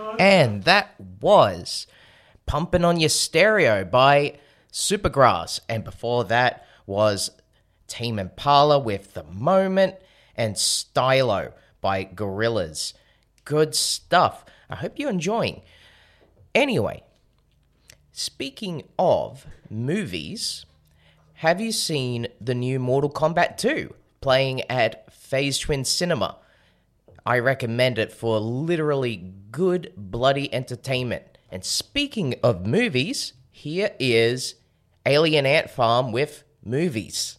And that was Pumping on Your Stereo by Supergrass. And before that was Tame Impala with The Moment and Stylo by Gorillaz. Good stuff. I hope you're enjoying. Anyway, speaking of movies, have you seen the new Mortal Kombat 2 playing at Phase Twin Cinema? I recommend it for literally good bloody entertainment. And speaking of movies, here is Alien Ant Farm with movies.